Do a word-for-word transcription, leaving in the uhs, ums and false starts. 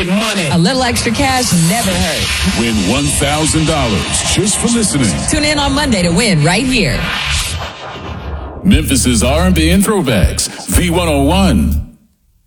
get money. A little extra cash never hurt. Win one thousand dollars just for listening. Tune in on Monday to win right here. Memphis's R and B and Throwbacks, V one oh one.